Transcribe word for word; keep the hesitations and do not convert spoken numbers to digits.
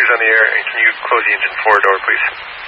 on the air, and can you close the engine forward door, please?